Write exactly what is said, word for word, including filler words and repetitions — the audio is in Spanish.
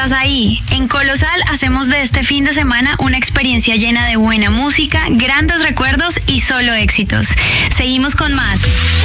estás ahí. En Colosal hacemos de este fin de semana una experiencia llena de buena música, grandes recuerdos y solo éxitos. Seguimos con más.